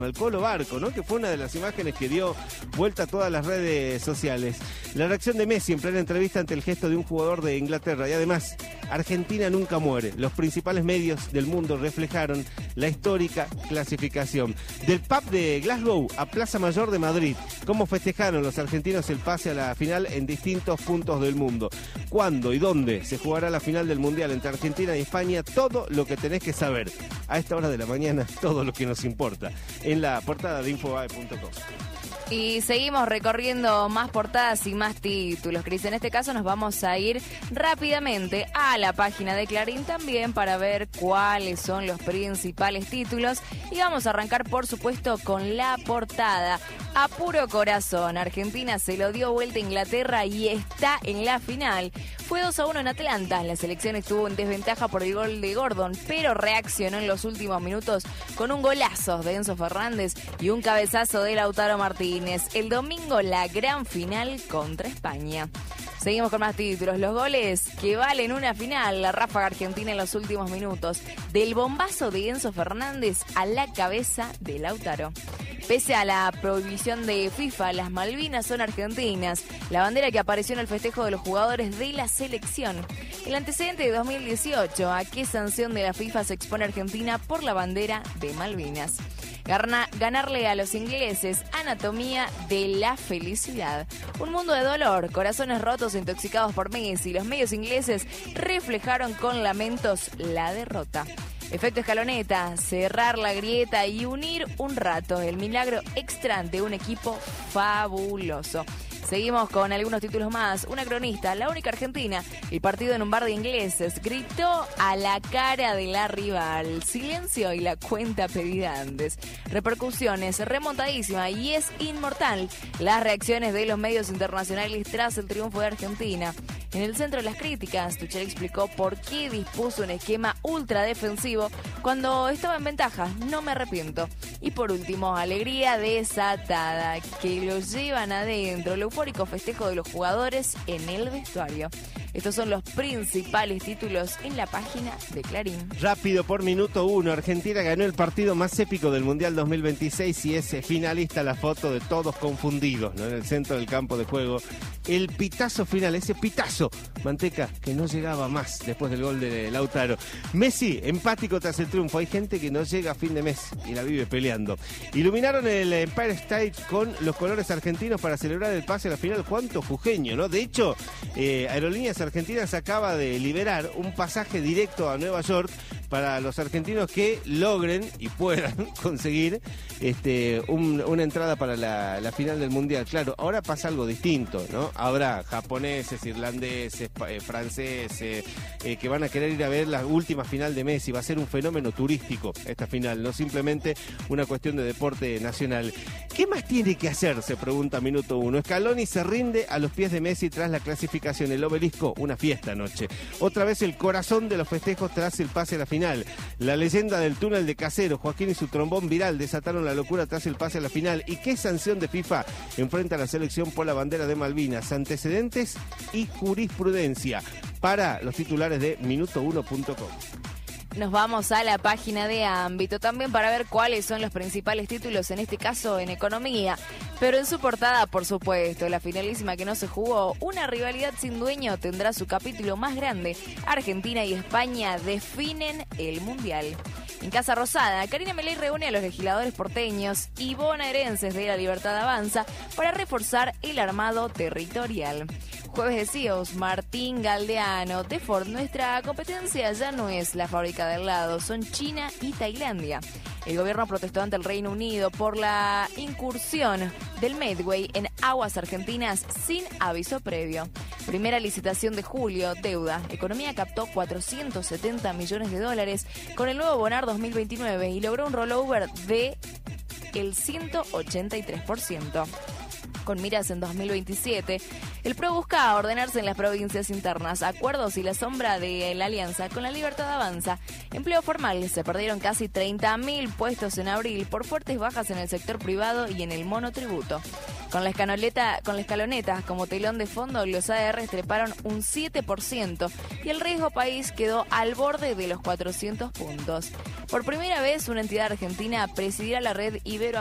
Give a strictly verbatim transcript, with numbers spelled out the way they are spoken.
el Colo Barco, ¿no? Que fue una de las imágenes que dio vuelta a todas las redes sociales. La reacción de Messi en plena entrevista ante el gesto de un jugador de Inglaterra. Y además, Argentina nunca muere. Los principales medios del mundo reflejaron la histórica clasificación. Del pub de Glasgow a Plaza Mayor de Madrid. Cómo festejaron los argentinos el pase a la final en distintos puntos del mundo. ¿Cuándo y dónde se jugará la final del Mundial entre Argentina y España? Todo lo que tenés que saber. A esta hora de la mañana, todo lo que nos importa. En la portada de Infobae punto com. Y seguimos recorriendo más portadas y más títulos, Cris. En este caso nos vamos a ir rápidamente a la página de Clarín también para ver cuáles son los principales títulos. Y vamos a arrancar, por supuesto, con la portada. A puro corazón, Argentina se lo dio vuelta a Inglaterra y está en la final. Fue dos a uno en Atlanta. La selección estuvo en desventaja por el gol de Gordon, pero reaccionó en los últimos minutos con un golazo de Enzo Fernández y un cabezazo de Lautaro Martínez. El domingo la gran final contra España. Seguimos con más títulos. Los goles que valen una final. La ráfaga argentina en los últimos minutos. Del bombazo de Enzo Fernández a la cabeza de Lautaro. Pese a la prohibición de FIFA, las Malvinas son argentinas. La bandera que apareció en el festejo de los jugadores de la selección. El antecedente de dos mil dieciocho. ¿A qué sanción de la FIFA se expone Argentina por la bandera de Malvinas? Garna, ganarle a los ingleses, anatomía de la felicidad. Un mundo de dolor, corazones rotos e intoxicados por Messi. Los medios ingleses reflejaron con lamentos la derrota. Efecto escaloneta, cerrar la grieta y unir un rato. El milagro extra de un equipo fabuloso. Seguimos con algunos títulos más. Una cronista, la única argentina, el partido en un bar de ingleses, gritó a la cara de la rival. Silencio y la cuenta pedida antes. Repercusiones, remontadísima y es inmortal. Las reacciones de los medios internacionales tras el triunfo de Argentina. En el centro de las críticas, Tuchel explicó por qué dispuso un esquema ultra defensivo cuando estaba en ventaja. No me arrepiento. Y por último, alegría desatada, que lo llevan adentro. El eufórico festejo de los jugadores en el vestuario. Estos son los principales títulos en la página de Clarín. Rápido por minuto uno. Argentina ganó el partido más épico del Mundial dos mil veintiséis y es finalista. La foto de todos confundidos, ¿no? En el centro del campo de juego. El pitazo final, ese pitazo, Manteca, que no llegaba más después del gol de Lautaro. Messi, empático tras el triunfo. Hay gente que no llega a fin de mes y la vive peleando. Iluminaron el Empire State con los colores argentinos para celebrar el pase a la final. Cuánto jujeño, ¿no? De hecho, eh, Aerolíneas Argentinas acaba de liberar un pasaje directo a Nueva York para los argentinos que logren y puedan conseguir este, un, una entrada para la, la final del Mundial. Claro, ahora pasa algo distinto, ¿no? Habrá japoneses, irlandeses, eh, franceses, eh, que van a querer ir a ver la última final de Messi. Va a ser un fenómeno turístico esta final, no simplemente una cuestión de deporte nacional. ¿Qué más tiene que hacer? Se pregunta Minuto Uno. Scaloni se rinde a los pies de Messi tras la clasificación. El Obelisco, una fiesta anoche. Otra vez el corazón de los festejos tras el pase a la final. La leyenda del túnel de Casero, Joaquín y su trombón viral desataron la locura tras el pase a la final. ¿Y qué sanción de FIFA enfrenta a la selección por la bandera de Malvinas? Antecedentes y jurisprudencia. Para los titulares de minuto uno punto com. Nos vamos a la página de Ámbito también para ver cuáles son los principales títulos, en este caso en economía. Pero en su portada, por supuesto, la finalísima que no se jugó, una rivalidad sin dueño tendrá su capítulo más grande. Argentina y España definen el Mundial. En Casa Rosada, Karina Milei reúne a los legisladores porteños y bonaerenses de La Libertad Avanza para reforzar el armado territorial. Jueves de C E Os, Martín Galdeano, de Ford, nuestra competencia ya no es la fábrica de al lado, son China y Tailandia. El gobierno protestó ante el Reino Unido por la incursión del Medway en aguas argentinas sin aviso previo. Primera licitación de julio, deuda. Economía captó cuatrocientos setenta millones de dólares con el nuevo Bonar dos mil veintinueve y logró un rollover de el ciento ochenta y tres por ciento. Con miras en dos mil veintisiete, el P R O busca ordenarse en las provincias internas, acuerdos y la sombra de la alianza con La Libertad Avanza. Empleo formal, se perdieron casi treinta mil puestos en abril por fuertes bajas en el sector privado y en el monotributo. Con la escaloneta, con la escaloneta como telón de fondo, los A Rs treparon un siete por ciento y el riesgo país quedó al borde de los cuatrocientos puntos. Por primera vez, una entidad argentina presidirá la red Ibero